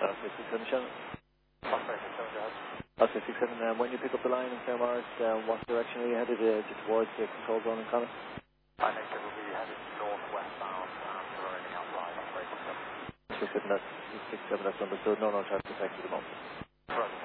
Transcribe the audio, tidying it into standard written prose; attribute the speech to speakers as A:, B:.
A: Okay, 67 channel.
B: Oscar 67 Jazz.
A: Okay, 67. When you pick up the line in St. Maurice, what direction are you headed? Just towards the control zone in Connacht?
B: I think it will be headed northwestbound for anything outside. That's very good.
A: 67, that's 67, that's understood. No traffic effect at the moment.